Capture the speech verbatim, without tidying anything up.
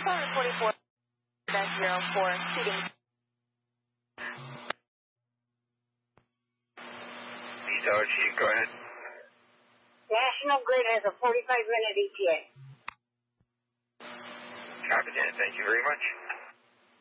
Tower forty-four zero four, seating. Tower Chief, go ahead. National Grid has a forty-five minute E T A. Copy that. Thank you very much.